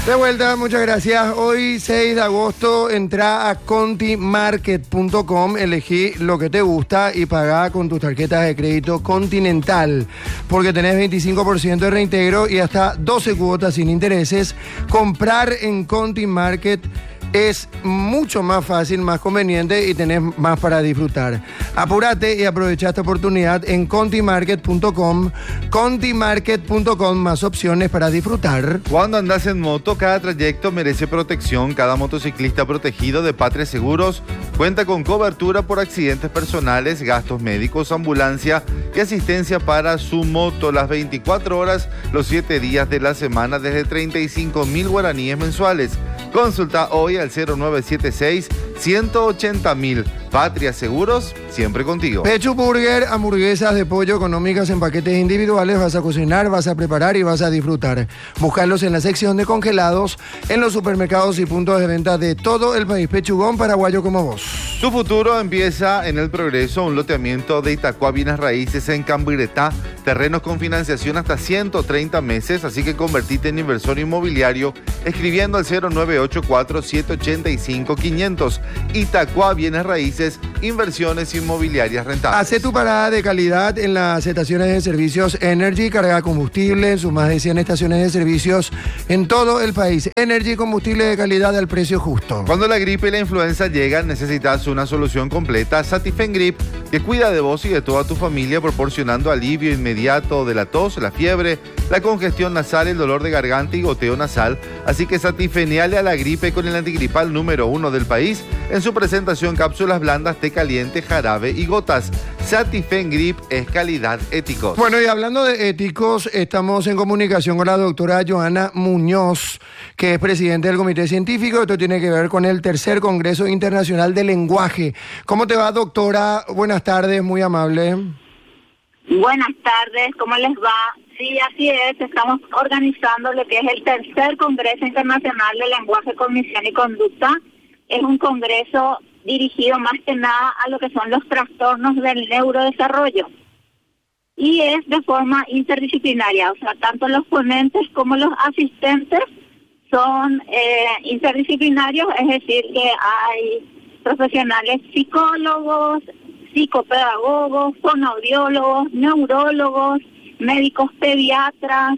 De vuelta, muchas gracias. Hoy 6 de agosto entra a contimarket.com, elegí lo que te gusta y pagá con tus tarjetas de crédito Continental, porque tenés 25% de reintegro y hasta 12 cuotas sin intereses. Comprar en Contimarket es mucho más fácil, más conveniente y tenés más para disfrutar. Apúrate y aprovecha esta oportunidad en contimarket.com. Contimarket.com, más opciones para disfrutar. Cuando andas en moto, cada trayecto merece protección. Cada motociclista protegido de Patria Seguros cuenta con cobertura por accidentes personales, gastos médicos, ambulancia y asistencia para su moto las 24 horas, los 7 días de la semana, desde 35.000 guaraníes mensuales. Consulta hoy al 0976-180.000. Patria Seguros, siempre contigo. Pechu Burger, hamburguesas de pollo económicas en paquetes individuales. Vas a cocinar, vas a preparar y vas a disfrutar. Búscalos en la sección de congelados, en los supermercados y puntos de venta de todo el país. Pechugón, paraguayo como vos. Tu futuro empieza en El Progreso, un loteamiento de Itacua Bienes Raíces en Camburetá. Terrenos con financiación hasta 130 meses, así que convertite en inversor inmobiliario escribiendo al 0984-785-500. Itacua Bienes Raíces, inversiones inmobiliarias rentables. Hace tu parada de calidad en las estaciones de servicios Energy, carga combustible en sus más de 100 estaciones de servicios en todo el país. Energy, combustible de calidad al precio justo. Cuando la gripe y la influenza llegan, necesitas una solución completa. Satifengrip, que cuida de vos y de toda tu familia, proporcionando alivio inmediato de la tos, la fiebre, la congestión nasal, el dolor de garganta y goteo nasal. Así que satifeniale a la gripe con el antigripal número 1 del país en su presentación: cápsulas blandas, té caliente, jarabe y gotas. Satifengrip es calidad éticos. Bueno, y hablando de éticos, estamos en comunicación con la doctora Joana Muñoz, que es presidente del Comité Científico. Esto tiene que ver con el tercer Congreso Internacional de Lenguaje. ¿Cómo te va, doctora? Buenas tardes, muy amable. Buenas tardes, ¿cómo les va? Sí, así es, estamos organizando lo que es el tercer Congreso Internacional de Lenguaje, Cognición y Conducta. Es un congreso dirigido más que nada a lo que son los trastornos del neurodesarrollo. Y es de forma interdisciplinaria, o sea, tanto los ponentes como los asistentes son interdisciplinarios, es decir, que hay profesionales psicólogos, psicopedagogos, fonoaudiólogos, neurólogos, médicos pediatras,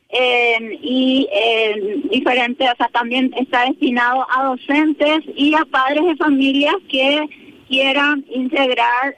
y diferentes, o sea, también está destinado a docentes y a padres de familias que quieran integrar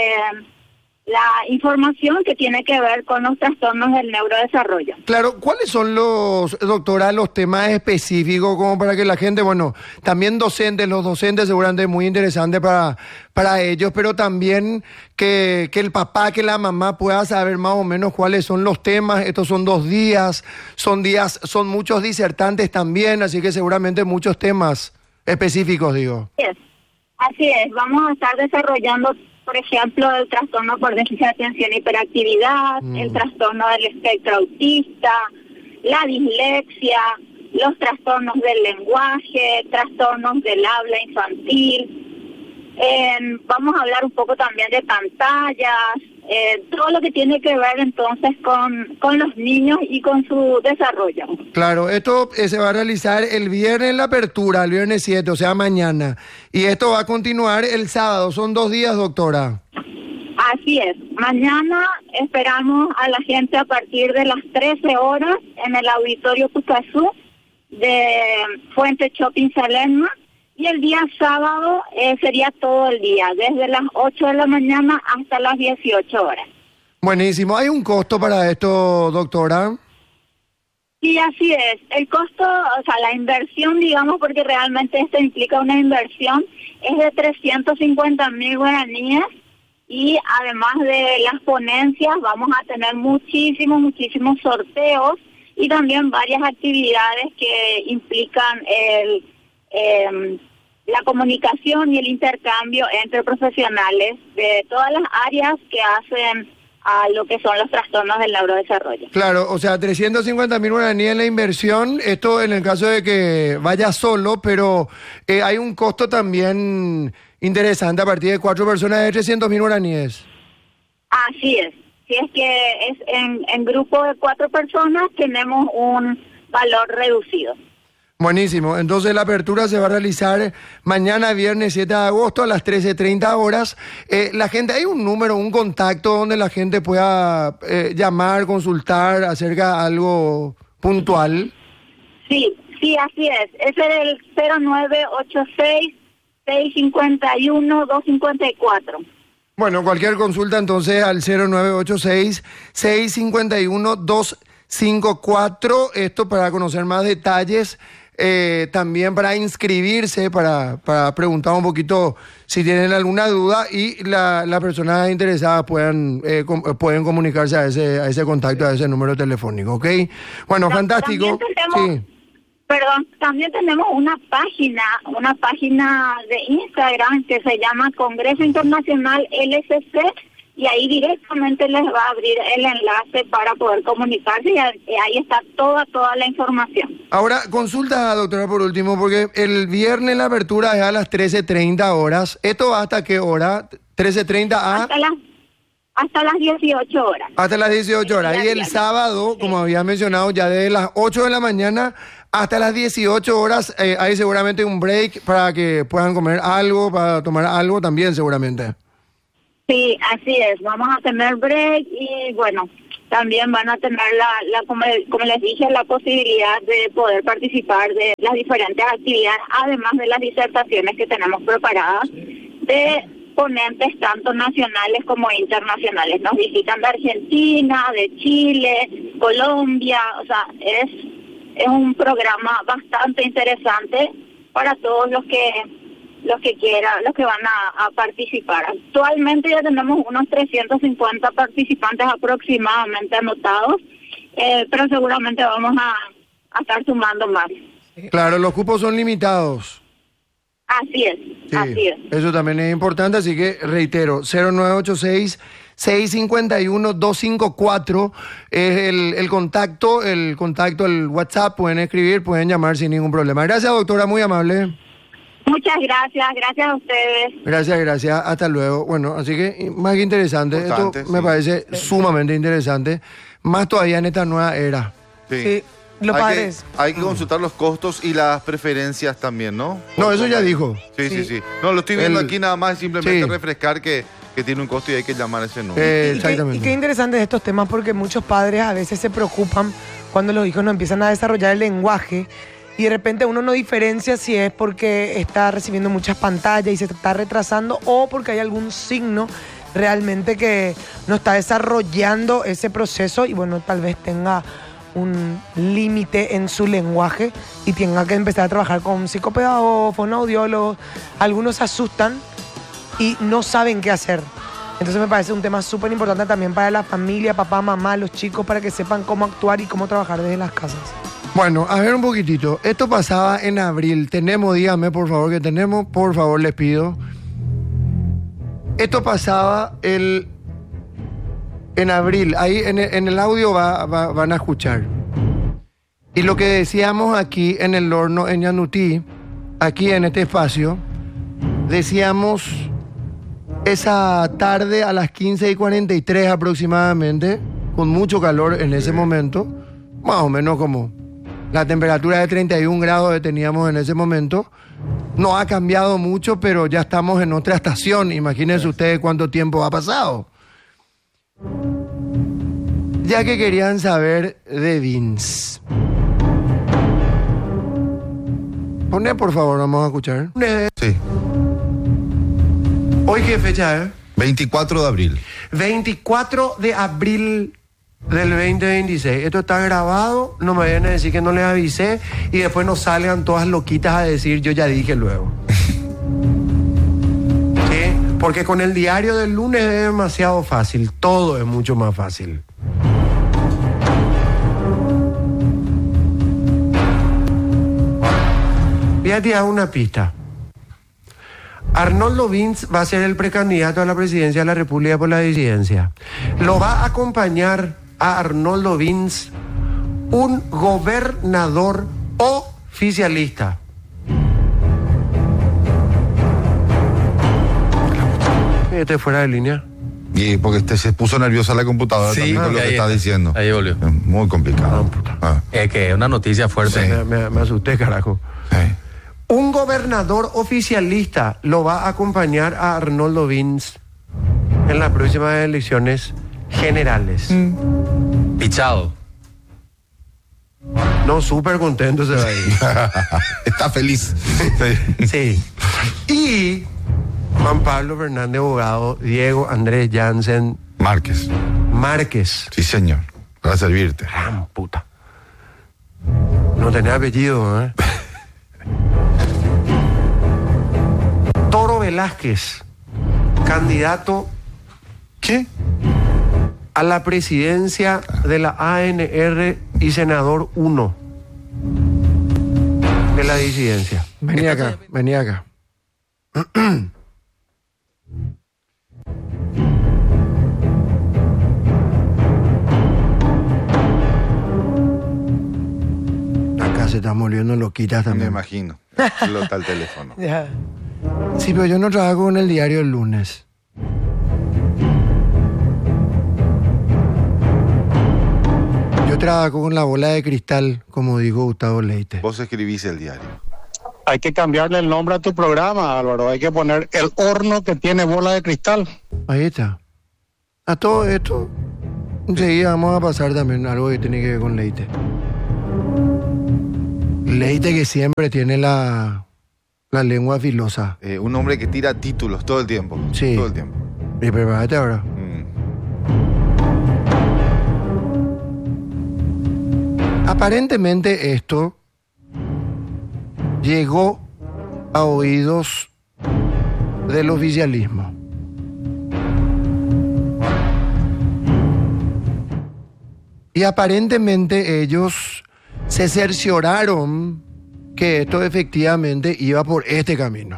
la información que tiene que ver con los trastornos del neurodesarrollo. Claro, ¿cuáles son doctora, los temas específicos como para que la gente, bueno, también docentes, los docentes seguramente es muy interesante para ellos, pero también que el papá, que la mamá pueda saber más o menos cuáles son los temas? Estos son 2 días, son muchos disertantes también, así que seguramente muchos temas específicos, digo. Así es, vamos a estar desarrollando, por ejemplo, el trastorno por déficit de atención y hiperactividad, el trastorno del espectro autista, la dislexia, los trastornos del lenguaje, trastornos del habla infantil. Vamos a hablar un poco también de pantallas, todo lo que tiene que ver entonces con los niños y con su desarrollo. Claro, esto se va a realizar el viernes en la apertura, el viernes 7, o sea, mañana. Y esto va a continuar el sábado. Son 2 días, doctora. Así es. Mañana esperamos a la gente a partir de las 13 horas en el Auditorio Pucazú de Fuente Shopping Salerno. Y el día sábado sería todo el día, desde las 8 de la mañana hasta las 18 horas. Buenísimo. ¿Hay un costo para esto, doctora? Sí, así es. El costo, o sea, la inversión, digamos, porque realmente esto implica una inversión, es de 350.000 guaraníes. Y además de las ponencias, vamos a tener muchísimos sorteos y también varias actividades que implican la comunicación y el intercambio entre profesionales de todas las áreas que hacen a lo que son los trastornos del neurodesarrollo. Claro, o sea, 350.000 guaraníes en la inversión, esto en el caso de que vaya solo, pero hay un costo también interesante a partir de 4 personas de 300.000 guaraníes. Así es. Si es que es en grupo de 4 personas, tenemos un valor reducido. Buenísimo. Entonces la apertura se va a realizar mañana viernes 7 de agosto a las 13:30 horas. La gente, ¿hay un número, un contacto donde la gente pueda llamar, consultar acerca de algo puntual? Sí, así es. Ese es el 0986-651-254. Bueno, cualquier consulta entonces al 0986-651-254. Esto para conocer más detalles. También para inscribirse, para preguntar un poquito si tienen alguna duda y las personas interesadas pueden comunicarse a ese contacto, a ese número telefónico, ¿ok? Bueno, fantástico. También tenemos una página de Instagram que se llama Congreso Internacional LCC. Y ahí directamente les va a abrir el enlace para poder comunicarse y ahí está toda la información. Ahora, consulta, doctora, por último, porque el viernes la apertura es a las 13:30 horas. ¿Esto va hasta qué hora? 13:30 a... Hasta las 18 horas. Hasta las 18 horas. Y el sábado, sí, como había mencionado, ya desde las 8 de la mañana hasta las 18 horas hay seguramente un break para que puedan comer algo, para tomar algo también seguramente. Sí, así es. Vamos a tener break y bueno, también van a tener como les dije, la posibilidad de poder participar de las diferentes actividades, además de las disertaciones que tenemos preparadas de ponentes tanto nacionales como internacionales. Nos visitan de Argentina, de Chile, Colombia, o sea, es un programa bastante interesante para todos los que quieran, los que van a participar. Actualmente ya tenemos unos 350 participantes aproximadamente anotados, pero seguramente vamos a estar sumando más. Claro, los cupos son limitados. Así es, sí, así es. Eso también es importante, así que reitero, 0986-651-254 es el contacto, el WhatsApp, pueden escribir, pueden llamar sin ningún problema. Gracias, doctora, muy amable. Muchas gracias a ustedes. Gracias, hasta luego. Bueno, así que más que interesante, esto me parece sumamente interesante, más todavía en esta nueva era. Sí. Los padres. Hay que consultar los costos y las preferencias también, ¿no? No, eso ya dijo. Sí. No, lo estoy viendo aquí nada más, simplemente refrescar que tiene un costo y hay que llamar a ese número. Exactamente. Y qué interesante estos temas porque muchos padres a veces se preocupan cuando los hijos no empiezan a desarrollar el lenguaje. Y de repente uno no diferencia si es porque está recibiendo muchas pantallas y se está retrasando o porque hay algún signo realmente que no está desarrollando ese proceso y bueno, tal vez tenga un límite en su lenguaje y tenga que empezar a trabajar con psicopedagogos, fonoaudiólogos. Algunos se asustan y no saben qué hacer. Entonces me parece un tema súper importante también para la familia, papá, mamá, los chicos, para que sepan cómo actuar y cómo trabajar desde las casas. Bueno, a ver un poquitito. Esto pasaba en abril. Dígame por favor que tenemos, por favor les pido. Esto pasaba en abril. Ahí en el audio van a escuchar. Y lo que decíamos aquí en el horno, en Ñanutí, aquí en este espacio, decíamos esa tarde a las 15:43 aproximadamente, con mucho calor en ese momento, más o menos como la temperatura de 31 grados que teníamos en ese momento. No ha cambiado mucho, pero ya estamos en otra estación. Imagínense ustedes cuánto tiempo ha pasado. Ya que querían saber de Vince. Poné, por favor, vamos a escuchar. Sí. ¿Hoy qué fecha es? 24 de abril. 24 de abril del 2026. Esto está grabado, no me vayan a decir que no les avisé y después nos salgan todas loquitas a decir yo ya dije luego. ¿Sí? Porque con el diario del lunes es demasiado fácil, todo es mucho más fácil. Voy a tirar una pista. Arnoldo Vince va a ser el precandidato a la presidencia de la República por la disidencia. Lo va a acompañar a Arnoldo Vince un gobernador oficialista. Este fuera de línea. Y porque se puso nerviosa la computadora Sí, también con lo que ahí está está. diciendo. Ahí volvió. Es muy complicado. Es que es una noticia fuerte. Sí. Me asusté, carajo. Sí. Un gobernador oficialista lo va a acompañar a Arnoldo Vince en las próximas elecciones generales. Pichado. No, súper contento se va a ir. Está feliz. Sí. Sí. Y Juan Pablo Fernández Abogado, Diego Andrés Jansen Márquez. Sí, señor. Para servirte. Gran puta. No tenía apellido, ¿eh? Toro Velázquez, candidato ¿Qué? a la presidencia de la ANR y senador 1 de la disidencia. Vení acá. Acá se están volviendo loquitas Me también. imagino. Explota el teléfono. Ya. Sí, pero yo no trabajo con el diario el lunes. Yo trabajo con la bola de cristal, como dijo Gustavo Leite. Vos escribís el diario. Hay que cambiarle el nombre a tu programa, Álvaro. Hay que poner el horno que tiene bola de cristal. Ahí está. A todo esto, enseguida vamos a pasar también algo que tiene que ver con Leite. Leite que siempre tiene la lengua filosa. Un hombre que tira títulos todo el tiempo. Sí. Todo el tiempo. Y prepárate ahora. Aparentemente esto llegó a oídos del oficialismo. Y aparentemente ellos se cercioraron que esto efectivamente iba por este camino.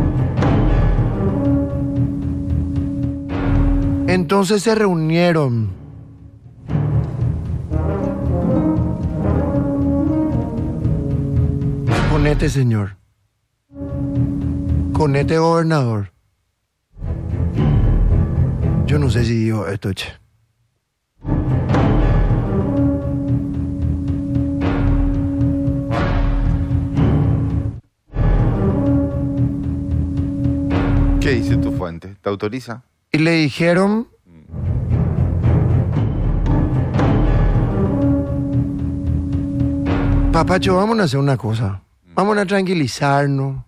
Entonces se reunieron con este señor, con este gobernador. Yo no sé si digo esto, che. ¿Qué dice tu fuente? ¿Te autoriza? Y le dijeron Papacho, vamos a hacer una cosa. Vamos a tranquilizarnos.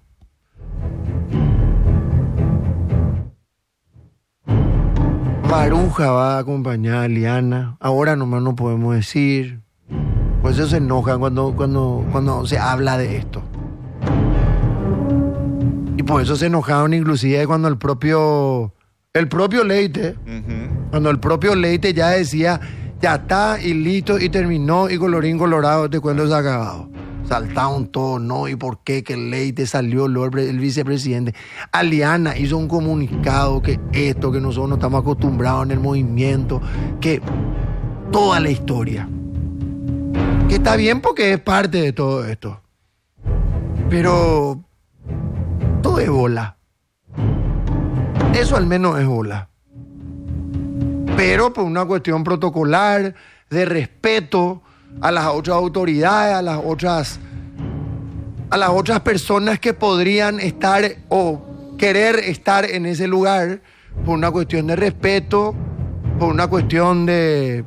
Maruja va a acompañar a Liana. Ahora nomás no podemos decir. Pues ellos se enojan cuando se habla de esto. Y por eso se enojaron inclusive cuando el propio Leite, cuando el propio Leite ya decía, ya está y listo y terminó y colorín colorado, este cuento se ha acabado. Saltaron todos, ¿no? ¿Y por qué que el Leite salió el vicepresidente? Aliana hizo un comunicado que esto, que nosotros no estamos acostumbrados en el movimiento, que toda la historia. Que está bien porque es parte de todo esto. Pero todo es bola. Eso al menos es bola. Pero por una cuestión protocolar, de respeto a las otras autoridades, a las otras personas que podrían estar o querer estar en ese lugar, por una cuestión de respeto, por una cuestión de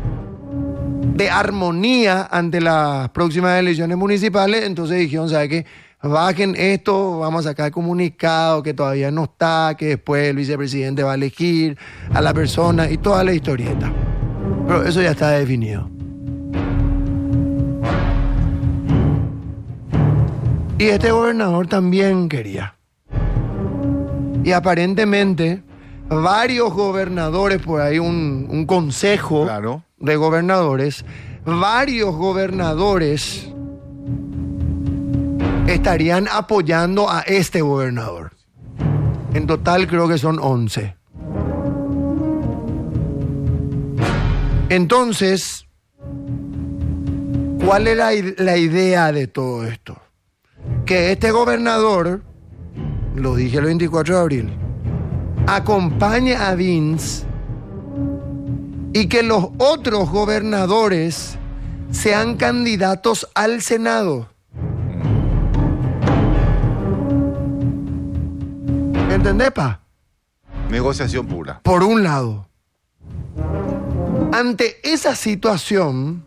armonía ante las próximas elecciones municipales. Entonces dijeron, ¿sabe qué? Bajen esto, vamos a sacar comunicado que todavía no está, que después el vicepresidente va a elegir a la persona y toda la historieta. Pero eso ya está definido. Y este gobernador también quería. Y aparentemente varios gobernadores, por ahí un consejo Claro. de gobernadores, varios gobernadores estarían apoyando a este gobernador. En total creo que son 11. Entonces, ¿cuál era la idea de todo esto? Que este gobernador, lo dije el 24 de abril, acompañe a Vince y que los otros gobernadores sean candidatos al Senado. ¿Entendés, pa? Negociación pura. Por un lado. Ante esa situación,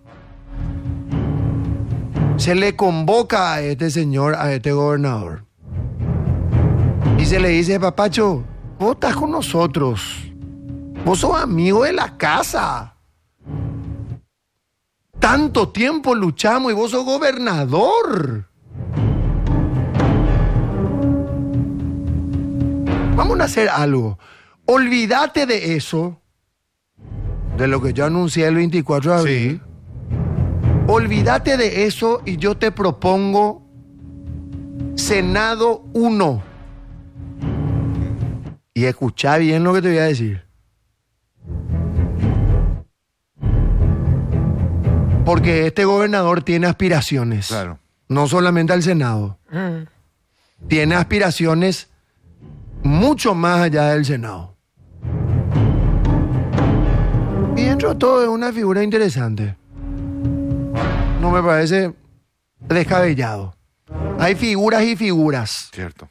se le convoca a este señor, a este gobernador. Y se le dice, papacho, vos estás con nosotros. Vos sos amigo de la casa. Tanto tiempo luchamos y vos sos gobernador. Vamos a hacer algo. Olvídate de eso, de lo que yo anuncié el 24 de abril. Sí. Olvídate de eso y yo te propongo Senado 1. Y escuchá bien lo que te voy a decir. Porque este gobernador tiene aspiraciones. Claro. No solamente al Senado. Tiene aspiraciones mucho más allá del Senado. Y dentro de todo es una figura interesante. No me parece descabellado. Hay figuras y figuras. Cierto.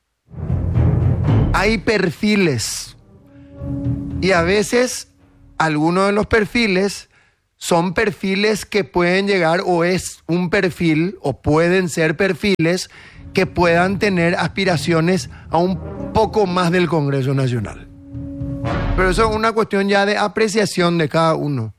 Hay perfiles. Y a veces algunos de los perfiles son perfiles que pueden llegar, o es un perfil, o pueden ser perfiles que puedan tener aspiraciones a un poco más del Congreso Nacional. Pero eso es una cuestión ya de apreciación de cada uno.